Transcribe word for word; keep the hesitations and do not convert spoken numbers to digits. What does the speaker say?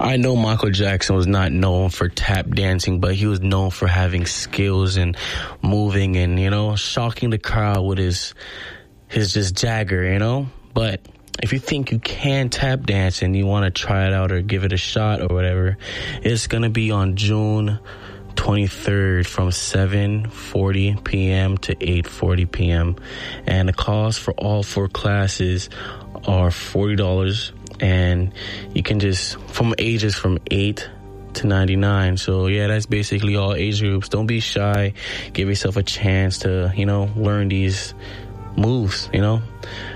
I know Michael Jackson was not known for tap dancing, but he was known for having skills and moving and, you know, shocking the crowd with his, his just Jagger, you know? But if you think you can tap dance and you want to try it out or give it a shot or whatever, it's going to be on June twenty-third from seven forty p.m. to eight forty p.m. And the cost for all four classes are forty dollars. And you can just, from ages from eight to ninety-nine. So, yeah, that's basically all age groups. Don't be shy. Give yourself a chance to, you know, learn these moves, you know.